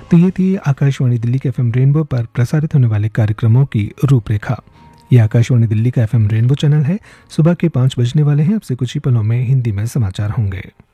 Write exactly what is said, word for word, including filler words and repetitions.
तो ये थी आकाशवाणी दिल्ली के एफएम रेनबो पर प्रसारित होने वाले कार्यक्रमों की रूपरेखा। ये आकाशवाणी दिल्ली का एफएम रेनबो चैनल है। सुबह के पाँच बजने वाले हैं। अब से कुछ ही पलों में हिंदी में समाचार होंगे।